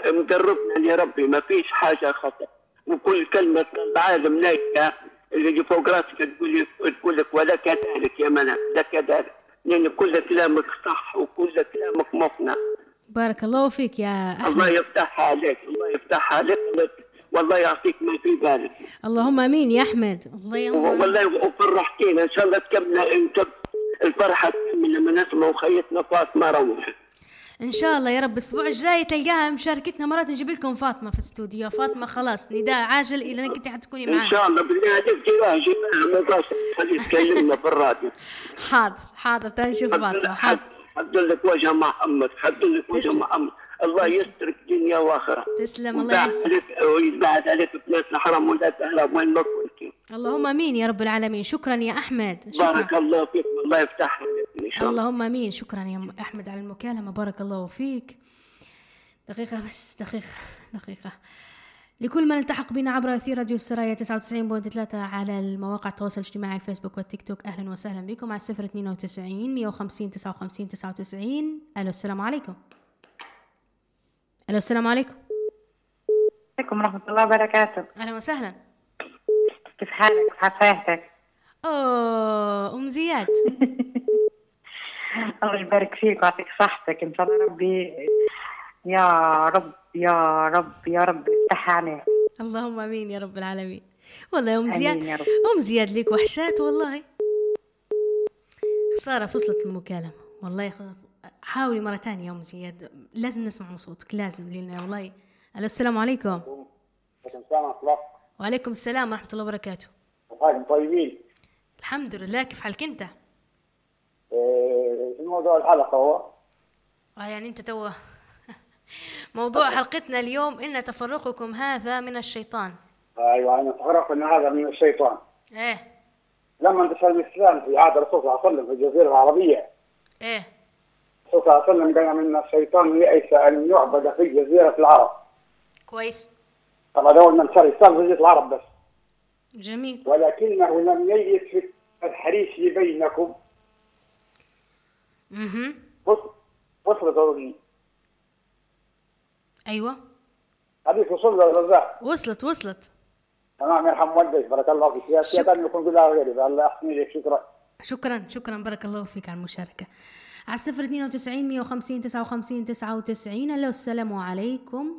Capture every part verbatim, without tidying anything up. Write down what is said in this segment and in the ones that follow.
مدربنا يا ربي ما فيش حاجة خطأ، وكل كلمة العالم ناجحة اللي فوق راسك تقول تقول لك ولا كذلك يا منى لا كذلك، لأن كل كلامك صح وكل كلامك مقنع. بارك الله فيك يا أحمد. الله يفتحها عليك، الله يفتحها عليك، والله يعطيك ما في بالك. اللهم امين يا احمد. الله يوم والله وفرحتينا، ان شاء الله تكمل انت الفرحه تكمل لما نسمع خيتنا فاطمه روح ان شاء الله يا رب. الاسبوع الجاي تلقاها مشاركتنا مرات نجيب لكم فاطمه في الاستوديو. فاطمه خلاص نداء عاجل الى انك انت حتكوني معانا ان شاء الله بالله عليك. جيبها جيبها مباشره خلي تكلمنا في الراديو. حاضر حاضر تنشوف فاطمه. حاضر حد لك وجه محمد، حد لك وجه محمد. الله يسترك دنيا واخره. تسلم. الله يعزك ويبعد عليك بناس الحرم ولا تهرب وين ما كنت. اللهم امين يا رب العالمين. شكرا يا احمد. شكرا. بارك الله فيك والله يفتح لك ان شاء الله. اللهم امين. شكرا يا احمد على المكالمه. بارك الله فيك. دقيقه بس دقيقه دقيقه لكل من التحق بنا عبر أثير راديو السرايا تسعة وتسعين فاصلة ثلاثة على المواقع التواصل الاجتماعي الفيسبوك والتيك توك. أهلا وسهلا بكم على صفر اثنين وتسعين مية وخمسين تسعة وخمسين تسعة وتسعين. ألو السلام عليكم. ألو السلام عليكم. عليكم ورحمة الله وبركاته. أهلا وسهلا. كيف حالك؟ كيف حياتك؟ أوه أم زياد. الله يبارك فيك ويعطيك صحتك إن شاء الله. ربي يا رب يا رب يا رب يفتح عليك. اللهم امين يا رب العالمين. والله يا ام زياد ام زياد ليك وحشات والله. خساره فصلت المكالمه والله. حاولي مره ثانيه يا ام زياد، لازم نسمع صوتك لازم لنا والله. الو السلام عليكم. وعليكم السلام ورحمة الله. وعليكم السلام ورحمه الله وبركاته. حالكم طيبين؟ الحمد لله. كيف حالك انت؟ ايه شنو موضوع الحلقه هو؟ اه يعني انت تو موضوع حلقتنا اليوم إن تفرقكم هذا من الشيطان. ايوه انا تفرق ان هذا من الشيطان. ايه لما انتشر الاسلام في عهد الرسول صلى الله عليه وسلم في الجزيره العربيه، ايه الرسول صلى الله عليه وسلم قال من الشيطان يئس ان يعبد في جزيره العرب. كويس. طبعا اول ما انتشر الاسلام في جزيره العرب بس. جميل. ولكنه لم ييئس في الحريش بينكم. اها وصلت ضروري. ايوه حديث وصل للرزاق. وصلت وصلت تمام. يرحم والديك بارك الله فيك. يا سيدنا يكون كلها غيري. الله يحسن لك. شكرا شكرا شكرا بارك الله فيك على المشاركه. على صفر اثنين وتسعين مية وخمسين تسعة وخمسين تسعة وتسعين. الو السلام عليكم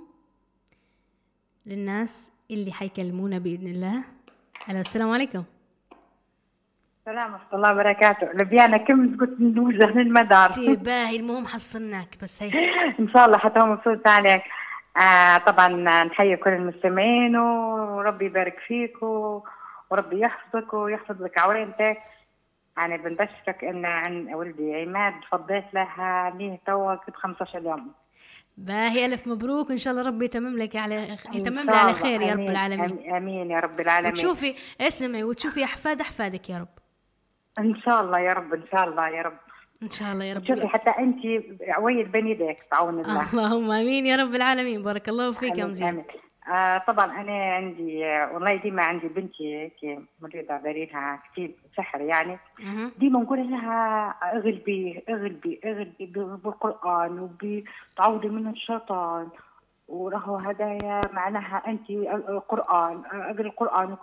للناس اللي حيكلمونا باذن الله. الو السلام عليكم. السلام ورحمة الله وبركاته. لبيانا كم كنت ندوزه للمدار. باهي المهم حصلناك بس هي ان شاء الله حتى مبسوطة عليك. آه طبعا نحيي كل المستمعين وربي يبارك فيك وربي يحفظك ويحفظ لك عوائلتك. يعني بنبشرك ان عن ولدي عماد فضيت لها ليه توا كنت خمسة عشر يوم. باهي ألف مبروك. إن شاء الله ربي يتمم لك على يتمم لي على خير يا رب العالمين. آمين يا رب العالمين. وتشوفي اسمعي وتشوفي أحفاد أحفادك يا رب. إن شاء الله يا رب. إن شاء الله يا رب. إن شاء الله يا رب. شوفي حتى أنت عويل بين يديك بعون الله. اللهم آمين يا رب العالمين. بارك الله فيك يا مزيد. آه طبعا أنا عندي آه والله ديما عندي بنتي هيك مريضة دارينها كتير سحر يعني. ديما نقول لها اغلبي اغلبي اغلبي بالقرآن وبتعوذي من الشيطان وراهو هدايا معناها أنت القرآن اقري القرآن.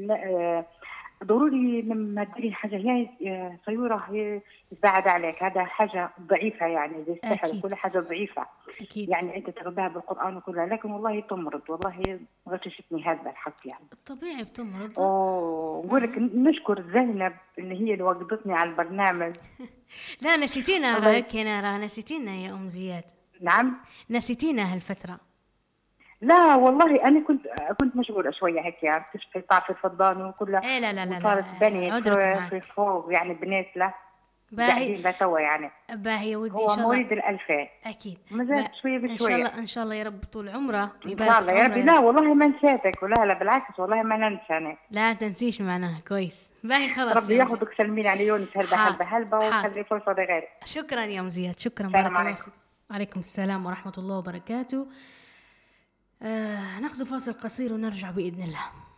ضروري لما تديري حاجة هي صيورة هي تبعد عليك. هذا حاجة ضعيفة يعني زي السحر. كل حاجة ضعيفة أكيد. يعني أنت تغذيها بالقرآن وكلها لكن والله تمرض. والله غششتني هذا الحق يعني. الطبيعي بتمرض. أوه لك نشكر زينب اللي هي اللي وقفتني على البرنامج. لا نسيتينا راك يا نارا. نسيتينا يا أم زياد. نعم نسيتينا هالفترة. لا والله أنا كنت كنت مشغولة شوية هيك يعني تشفي طاف الفضان وكلها. إيه لا لا لا صارت بني في فوق يعني بنات لا باهي لا توا يعني باهي يا ودي. إن شاء الله هو مواليد الألفين أكيد. مازال شوية بشوية. إن شاء الله إن شاء الله يا رب طول عمره يبارك إن شاء الله يا ربي. لا والله ما نسيتك ولا لا بالعكس والله ما ننسى أنا. لا تنسيش معناها كويس. باهي خلاص ربي ياخذك سلمين على يونس هلبة هلبة هلبة وخلي فرصة لغيرك. شكرا يا أم زياد. شكرا بارك الله فيك. وعليكم السلام ورحمة الله وبركاته. آه ناخذ فاصل قصير ونرجع بإذن الله.